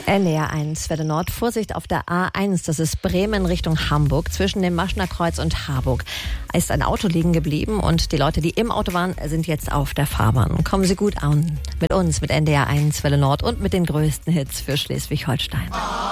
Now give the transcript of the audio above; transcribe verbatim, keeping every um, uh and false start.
N D R eins, Welle Nord, Vorsicht auf der A eins, das ist Bremen Richtung Hamburg, zwischen dem Maschner Kreuz und Harburg. Da ist ein Auto liegen geblieben und die Leute, die im Auto waren, sind jetzt auf der Fahrbahn. Kommen Sie gut an mit uns, mit N D R eins, Welle Nord und mit den größten Hits für Schleswig-Holstein.